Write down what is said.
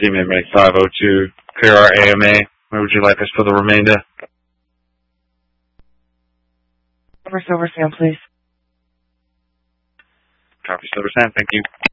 Team Inmate 502, clear our AMA. Where would you like us for the remainder? Silver Sam, please. Copy, Silver Sam. Thank you.